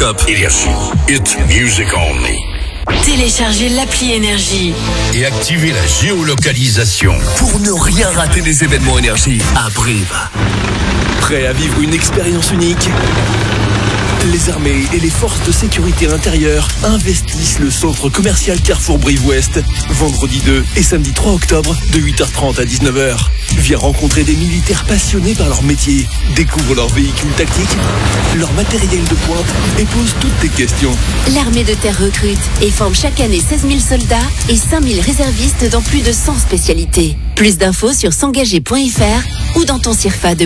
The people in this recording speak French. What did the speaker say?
top. Énergie. It's music only. Téléchargez l'appli Énergie et activez la géolocalisation pour ne rien rater des événements Énergie à Brive. Prêt à vivre une expérience unique? Les armées et les forces de sécurité intérieure investissent le centre commercial Carrefour Brive-Ouest, vendredi 2 et samedi 3 octobre de 8h30 à 19h. Viens rencontrer des militaires passionnés par leur métier, découvre leurs véhicules tactiques, leur matériel de pointe et pose toutes tes questions. L'armée de terre recrute et forme chaque année 16 000 soldats et 5 000 réservistes dans plus de 100 spécialités. Plus d'infos sur s'engager.fr ou dans ton CIRFA de